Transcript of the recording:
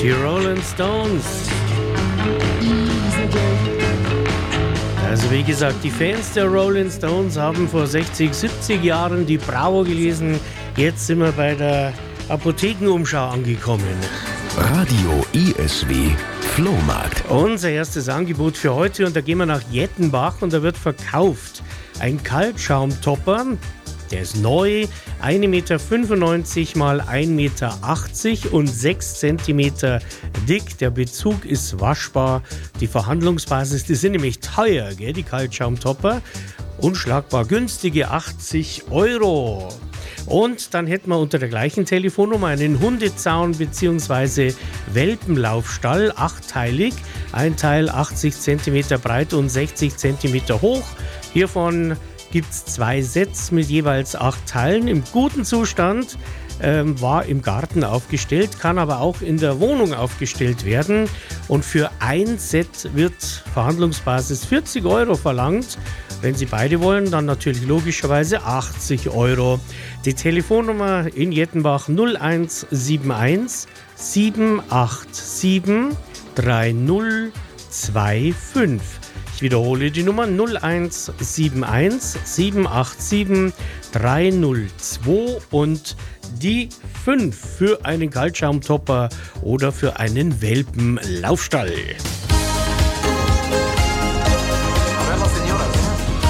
Die Rolling Stones. Also wie gesagt, die Fans der Rolling Stones haben vor 60, 70 Jahren die Bravo gelesen. Jetzt sind wir bei der Apothekenumschau angekommen. Radio ISW Flohmarkt. Unser erstes Angebot für heute, und da gehen wir nach Jettenbach und da wird verkauft ein Kaltschaumtopper. Der ist neu, 1,95 Meter mal 1,80 Meter und 6 Zentimeter dick. Der Bezug ist waschbar. Die Verhandlungsbasis, die sind nämlich teuer, gell, die Kaltschaumtopper. Unschlagbar günstige 80 €. Und dann hätten wir unter der gleichen Telefonnummer einen Hundezaun bzw. Welpenlaufstall, 8-teilig. Ein Teil 80 cm breit und 60 cm hoch. Hiervon gibt es 2 Sets mit jeweils 8 Teilen im guten Zustand. War im Garten aufgestellt, kann aber auch in der Wohnung aufgestellt werden. Und für ein Set wird Verhandlungsbasis 40 € verlangt. Wenn Sie beide wollen, dann natürlich logischerweise 80 €. Die Telefonnummer in Jettenbach 0171 787 3025. Ich wiederhole die Nummer 0171 787 302 und die 5 für einen Kaltschaumtopper oder für einen Welpenlaufstall.